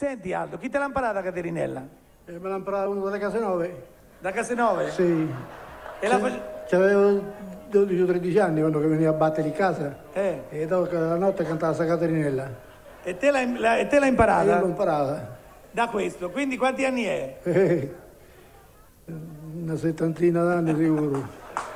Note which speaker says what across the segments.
Speaker 1: Senti Aldo, chi te l'ha imparata Caterinella?
Speaker 2: Me l'ha imparata uno delle Casenove.
Speaker 1: Da Casenove?
Speaker 2: Sì.
Speaker 1: E
Speaker 2: C'avevo 12 o 13 anni quando veniva a battere in casa.
Speaker 1: E
Speaker 2: dopo la notte cantava sta Caterinella.
Speaker 1: E te l'hai imparata?
Speaker 2: Io l'ho imparata.
Speaker 1: Da questo, quindi quanti anni è?
Speaker 2: Una settantina d'anni sicuro.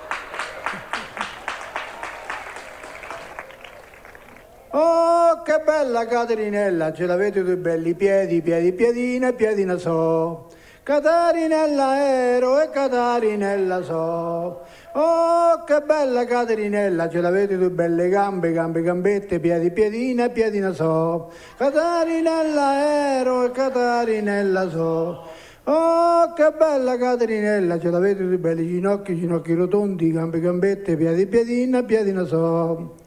Speaker 2: Oh, che bella Caterinella, ce l'avete due belli piedi, piedina e piedina so. Catarinella ero e Catarinella so. Oh, che bella Caterinella, ce l'avete due belle gambe, gambette, piedina e piedina so. Catarinella ero e Catarinella so. Oh, che bella Caterinella, ce l'avete due belli ginocchi rotondi, gambette, piedina e piedina so.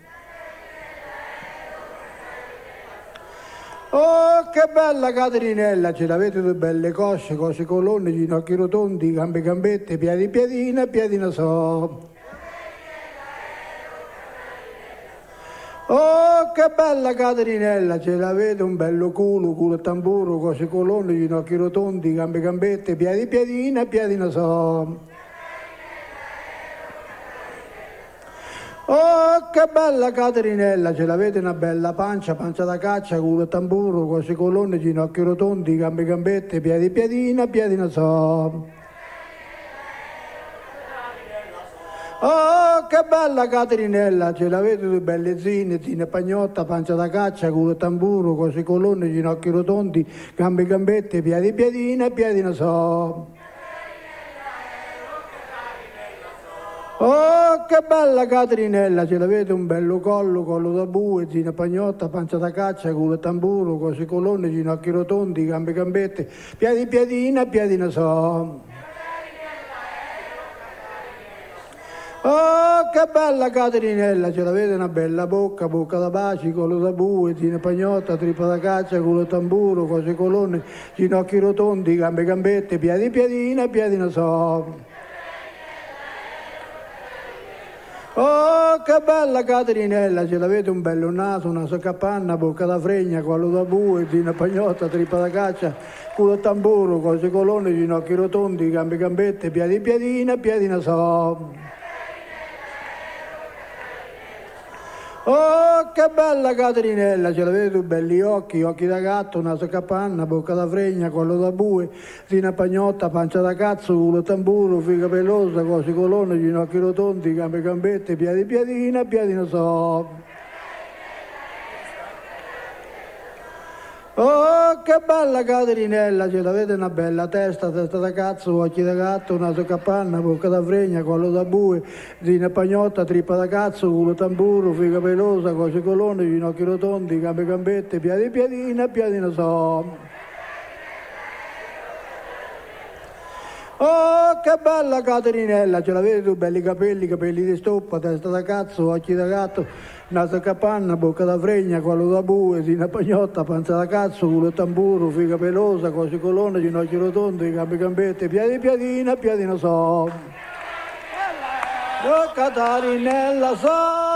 Speaker 2: Oh, che bella Caterinella, ce l'avete due belle cosce, colonne, ginocchi rotondi, gambette, piedina e piedina so. Oh, che bella Caterinella, ce l'avete un bello culo e tamburo, cosce colonne, ginocchi rotondi, gambette, piedina e piedina so. Oh, che bella Caterinella, ce l'avete una bella pancia da caccia, culo e tamburo, cosce colonne, ginocchi rotondi, gambette, piedina e piedina so. Oh, che bella Caterinella, ce l'avete due belle zine pagnotta, pancia da caccia, culo e tamburo, cosce colonne, ginocchi rotondi, gambette, piedina e piedina so. Oh, che bella Caterinella, ce l'avete un bello collo da bue, zina pagnotta, pancia da caccia, culo e tamburo, cosce colonne, ginocchi rotondi, gambette, piedina e piedina so. Oh, che bella Caterinella, ce l'avete una bella bocca da baci, collo da bue, zina pagnotta, trippa da caccia, culo e tamburo, cosce colonne, ginocchi rotondi, gambette, piedina e piedina so. Oh, che bella Caterinella, ce l'avete un bello naso capanna, bocca da fregna, collo da bue, zina pagnotta, trippa da caccia, culo e tamburo, cosce colonne, ginocchi rotondi, gambette, piedina e piedina so. Oh, che bella Caterinella, ce l'avete due belli occhi da gatto, naso capanna, bocca da fregna, collo da bue, zina pagnotta, pancia da cazzo, culo tamburo, figa pelosa, cosce colonne, ginocchi rotondi, gambette, piedina e piedina so. Oh, che bella Caterinella, ce l'avete una bella testa da cazzo, occhi da gatto, naso capanna, bocca da fregna, collo da bue, zina pagnotta, trippa da cazzo, culo tamburo, figa pelosa, cosce colonne, ginocchi rotondi, gambette, piedina e piedina so. Oh, che bella Caterinella, ce l'avete due belli capelli di stoppa, testa da cazzo, occhi da gatto, naso capanna, bocca da fregna, collo da bue, zina pagnotta, pancia da cazzo, culo e tamburo, figa pelosa, cosce colonne, ginocchi rotondi, gambette, piedina e piedina so. Oh, Caterinella so.